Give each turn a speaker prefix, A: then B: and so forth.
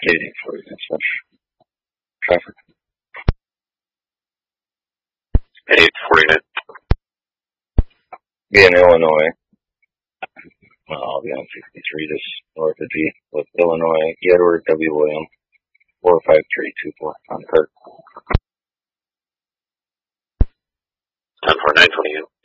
A: 8040, such traffic.
B: 849.
A: Be in Illinois. Well, I'll be on 63, just north of G, with Illinois, Edward W. William, 45324 on Kirk.
B: 104928.